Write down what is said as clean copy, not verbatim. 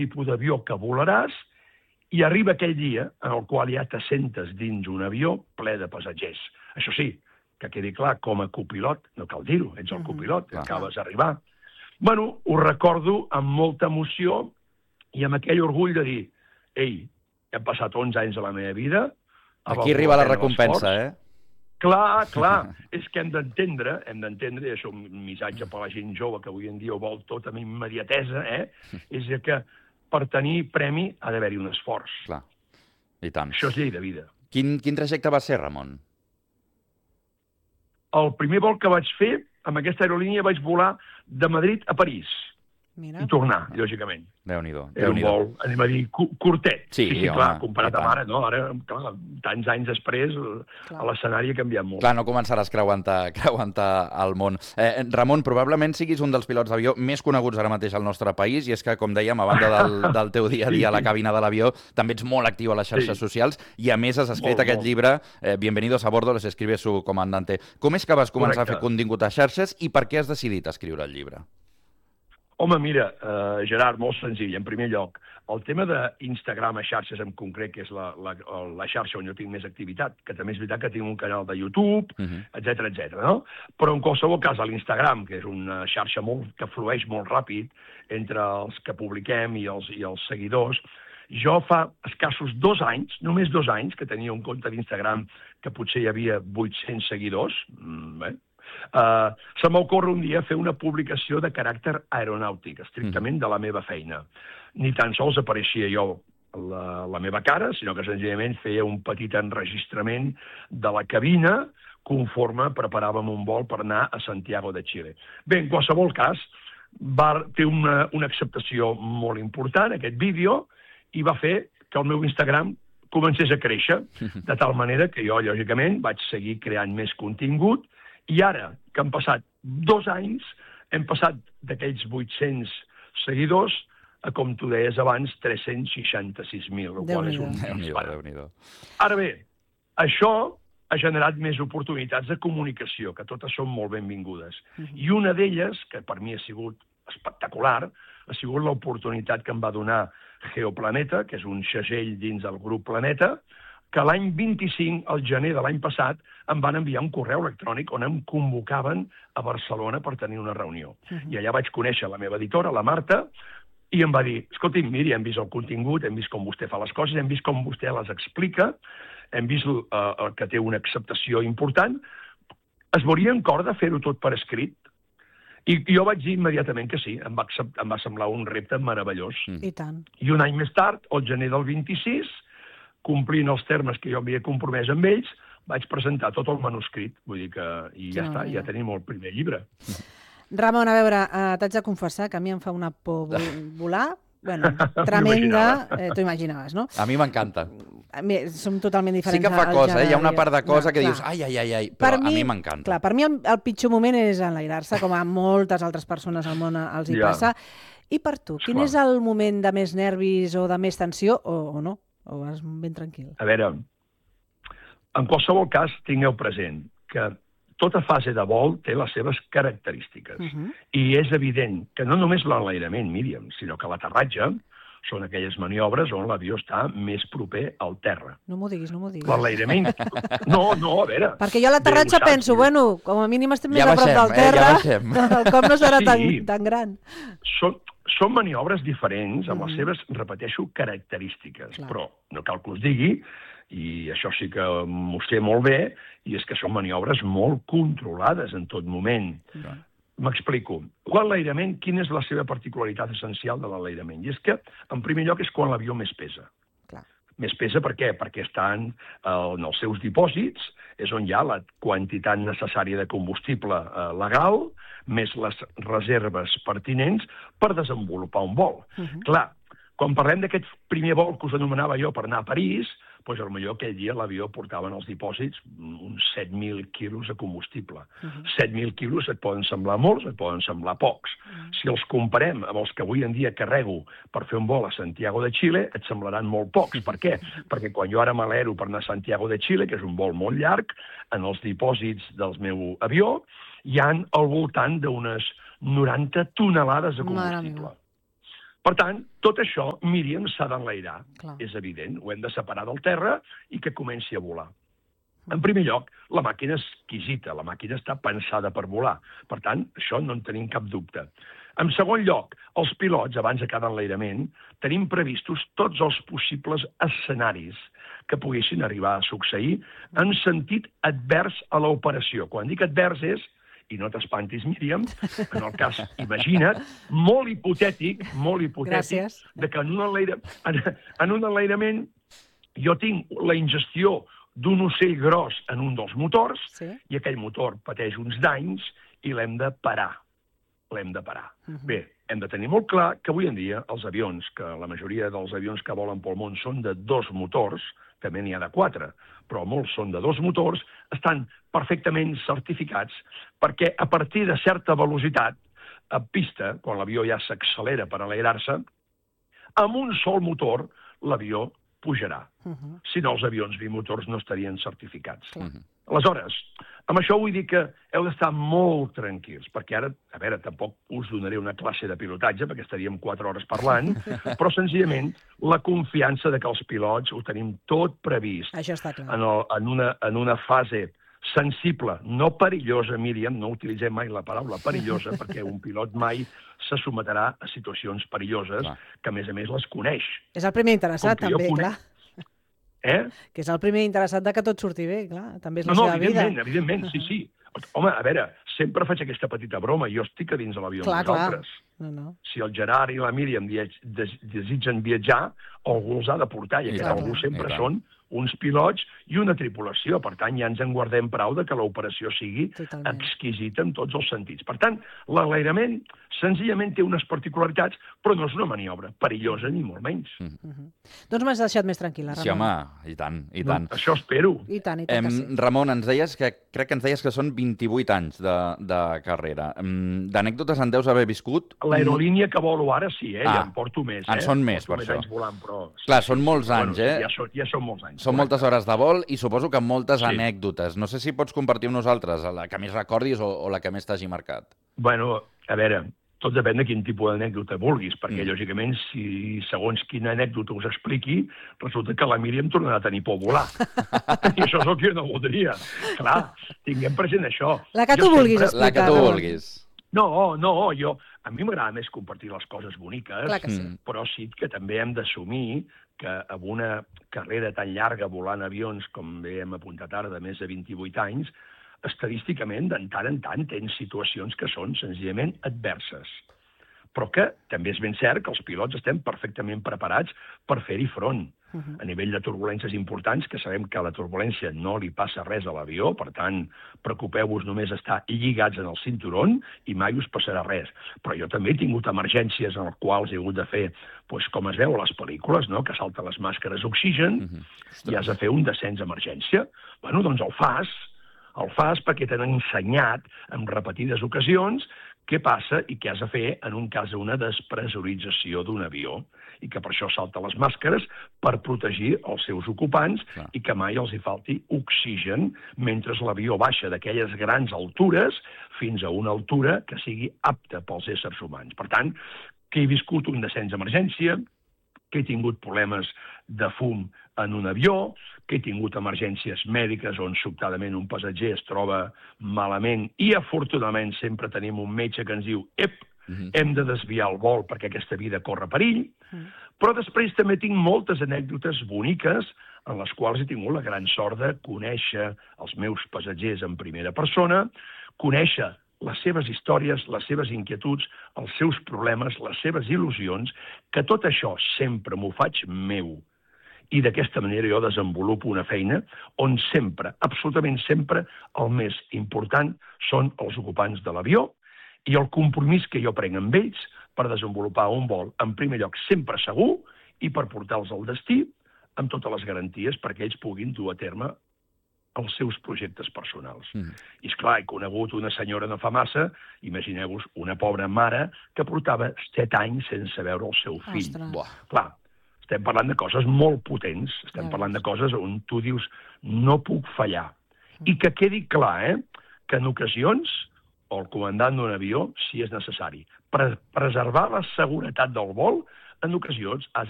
tipus d'avió que volaràs, i arriba aquell dia en el qual ja te sentes dins un avió ple de passatgers. Això sí, que quedi clar, com a copilot, no cal dir-ho, ets el copilot, acabes d'arribar. Bueno, ho recordo amb molta emoció i amb aquell orgull de dir, ei, hem passat 11 anys de la meva vida... Aquí arriba la recompensa, eh? Clar, és que hem d'entendre, i això un missatge per a la gent jove que avui en dia ho vol tot amb immediatesa, és que per tenir premi ha d'haver-hi un esforç. Clar, i tant. Això és llei de vida. Quin trajecte va ser, Ramon? El primer vol que vaig fer, amb aquesta aerolínia vaig volar de Madrid a París. Mira. I tornar, lògicament. Déu-n'hi-do. Era un vol, anem a dir, curtet. Sí, clar, comparat amb ara, no? Ara, clar, tants anys després, l'escenari ha canviat molt. Clar, no començaràs creuant-te el món. Ramon, probablement siguis un dels pilots d'avió més coneguts ara mateix al nostre país, i és que, com dèiem, a banda del teu dia a dia a la cabina de l'avió, també ets molt actiu a les xarxes socials, i a més has escrit aquest llibre, Bienvenidos a bordo, les escribe su comandante. Com és que vas començar a fer contingut a xarxes i per què has decidit escriure el llibre? Home, mira, Gerard, molt senzill. En primer lloc, el tema d'Instagram a xarxes en concret, que és la xarxa on jo tinc més activitat, que també és veritat que tinc un canal de YouTube, etc, no? Però en qualsevol cas, a l'Instagram, que és una xarxa que flueix molt ràpid entre els que publiquem i els seguidors, jo fa escassos 2 anys, només 2 anys, que tenia un compte d'Instagram que potser hi havia 800 seguidors, se m'ocorre un dia fer una publicació de caràcter aeronàutic, estrictament de la meva feina. Ni tan sols apareixia jo la meva cara, sinó que senzillament feia un petit enregistrament de la cabina conforme preparàvem un vol per anar a Santiago de Chile. Bé, en qualsevol cas, va fer una acceptació molt important, aquest vídeo, i va fer que el meu Instagram comencés a créixer, de tal manera que jo, lògicament, vaig seguir creant més contingut. I ara, que han passat 2 anys, hem passat d'aquells 800 seguidors a, com tu deies abans, 366.000, el qual és un Déu-n'hi-do. Ara bé, això ha generat més oportunitats de comunicació, que totes són molt benvingudes. I una d'elles, que per mi ha sigut espectacular, ha sigut l'oportunitat que em va donar Geoplaneta, que és un segell dins del grup Planeta, que l'any 25, al gener de l'any passat, em van enviar un correu electrònic on em convocaven a Barcelona per tenir una reunió. I allà vaig conèixer la meva editora, la Marta, i em va dir, escolti, miri, hem vist el contingut, hem vist com vostè fa les coses, hem vist com vostè les explica, hem vist que té una acceptació important, es veuria en cor de fer-ho tot per escrit? I jo vaig dir immediatament que sí, em va semblar un repte meravellós. I tant. I un any més tard, al gener del 26, complint els termes que jo havia compromès amb ells, vaig presentar tot el manuscrit. Vull dir que ja està, ja tenim el primer llibre. Ramon, a veure, t'haig de confessar que a mi em fa una por volar, bueno, tremenda, t'ho imaginaves, no? A mi m'encanta. Som totalment diferents. Sí que fa cosa, hi ha una part de cosa que dius, ai, però a mi m'encanta. Clar, per mi el pitjor moment és enlairar-se, com a moltes altres persones al món els hi passa. I per tu, quin és el moment de més nervis o de més tensió, o no? O vas ben tranquil? A veure, en qualsevol cas, tingueu present que tota fase de vol té les seves característiques. I és evident que no només l'enlairament, Míriam, sinó que l'aterratge són aquelles maniobres on l'avió està més proper al terra. No m'ho diguis. L'enlairament... No, a veure... Perquè jo a l'aterratge penso, bueno, com a mínim estem més a prop del terra, el cop no serà tan gran. Són maniobres diferents amb les seves, repeteixo, característiques. Però no cal que us digui, i això sí que m'ho sé molt bé, i és que són maniobres molt controlades en tot moment. M'explico. L'enlairament, quina és la seva particularitat essencial de l'enlairament? I és que, en primer lloc, és quan l'avió més pesa. Més pesa per què? Perquè estan en els seus dipòsits, és on hi ha la quantitat necessària de combustible legal, més les reserves pertinents per desenvolupar un vol. Clar, quan parlem d'aquest primer vol que us anomenava jo per anar a París, doncs potser aquell dia l'avió portava en els dipòsits uns 7.000 quilos de combustible. 7.000 quilos et poden semblar molts, et poden semblar pocs. Si els comparem amb els que avui en dia carrego per fer un vol a Santiago de Chile, et semblaran molt pocs. Per què? Perquè quan jo ara m'alero per anar a Santiago de Chile, que és un vol molt llarg, en els dipòsits del meu avió hi han al voltant d'unes 90 tonelades de combustible. Per tant, tot això, Míriam, s'ha d'enlairar. És evident, ho hem de separar del terra i que comenci a volar. En primer lloc, la màquina és exquisita, la màquina està pensada per volar. Per tant, això no en tenim cap dubte. En segon lloc, els pilots, abans de cada enlairament, tenim previstos tots els possibles escenaris que poguessin arribar a succeir en sentit advers a l'operació. Quan dic advers és, i no t'espantis, Míriam, en el cas, imagina't, molt hipotètic, Gràcies. de que en un enlairament jo tinc la ingestió d'un ocell gros en un dels motors i aquell motor pateix uns danys i l'hem de parar. Bé, hem de tenir molt clar que avui en dia els avions, que la majoria dels avions que volen pel món són de 2 motors, també n'hi ha de 4, però molts són de 2 motors, estan perfectament certificats perquè a partir de certa velocitat, a pista, quan l'avió ja s'accelera per enlairar-se, amb un sol motor l'avió pujarà. Si no, els avions bimotors no estarien certificats. Aleshores, amb això vull dir que heu d'estar molt tranquils, perquè ara, a veure, tampoc us donaré una classe de pilotatge, perquè estaríem 4 hores parlant, però senzillament la confiança de que els pilots ho tenim tot previst. Això està clar. En una fase sensible, no perillosa, Míriam, no utilitzem mai la paraula perillosa, perquè un pilot mai se someterà a situacions perilloses, que a més les coneix. És el primer interessat, també, clar. Que és el primer interessat que tot surti bé, clar. També és la seva vida. No, evidentment, sí. Home, a veure, sempre faig aquesta petita broma. Jo estic a dins de l'avió amb vosaltres. Si el Gerard i la Míriam desitgen viatjar, algú els ha de portar, i aquest algú sempre són uns pilots i una tripulació. Per tant, ja ens en guardem prou de que l'operació sigui exquisita en tots els sentits. Per tant, l'enlairament senzillament té unes particularitats, però no és una maniobra perillosa ni molt menys. Doncs m'has deixat més tranquil·la, Ramon. Sí, home, i tant. Això espero. I tant que sí. Ramon, crec que ens deies que són 28 anys de carrera. D'anècdotes en deus haver viscut? L'aerolínia que volo ara sí, ja en porto més. En són més, per això. Volant, clar, són molts anys, Ja són molts anys. Són moltes hores de vol i suposo que moltes anècdotes. No sé si pots compartir amb nosaltres la que més recordis o la que més t'hagi marcat. Bueno, a veure, tot depèn de quin tipus d'anècdota vulguis, perquè, lògicament, si segons quina anècdota us expliqui, resulta que la Míriam tornarà a tenir por a volar. I això és el que jo no voldria. Clar, tinguem present això. La que tu vulguis explicar. La que tu vulguis. No, a mi m'agrada més compartir les coses boniques, però sí que també hem d'assumir que amb una carrera tan llarga volant avions, com bé hem apuntat ara, de més de 28 anys, estadísticament, de tant en tant, tens situacions que són senzillament adverses. Però que també és ben cert que els pilots estem perfectament preparats per fer-hi front. A nivell de turbulències importants, que sabem que a la turbulència no li passa res a l'avió, per tant, preocupeu-vos només estar lligats en el cinturó i mai us passarà res. Però jo també he tingut emergències en les quals he hagut de fer, com es veu a les pel·lícules, que salten les màscares d'oxigen i has de fer un descens d'emergència. Bueno, doncs el fas perquè t'han ensenyat en repetides ocasions què passa i què has de fer en un cas d'una despressurització d'un avió i que per això salta les màscares per protegir els seus ocupants i que mai els hi falti oxigen mentre l'avió baixa d'aquelles grans altures fins a una altura que sigui apta pels éssers humans. Per tant, que he viscut un descens d'emergència, que he tingut problemes de fum en un avió, que he tingut emergències mèdiques on sobtadament un passatger es troba malament i afortunadament sempre tenim un metge que ens diu hem de desviar el vol perquè aquesta vida corre perill, però després també tinc moltes anècdotes boniques en les quals he tingut la gran sort de conèixer els meus passatgers en primera persona, conèixer les seves històries, les seves inquietuds, els seus problemes, les seves il·lusions, que tot això sempre m'ho faig meu. I d'aquesta manera jo desenvolupo una feina on sempre, absolutament sempre, el més important són els ocupants de l'avió i el compromís que jo prenc amb ells per desenvolupar un vol, en primer lloc, sempre segur i per portar-los al destí amb totes les garanties perquè ells puguin dur a terme els seus projectes personals. I esclar, he conegut una senyora no fa massa, imagineu-vos, una pobra mare que portava 7 anys sense veure el seu fill. Clar, estem parlant de coses molt potents, estem parlant de coses on tu dius no puc fallar. I que quedi clar, que en ocasions o el comandant d'un avió si és necessari. Per preservar la seguretat del vol, en ocasions has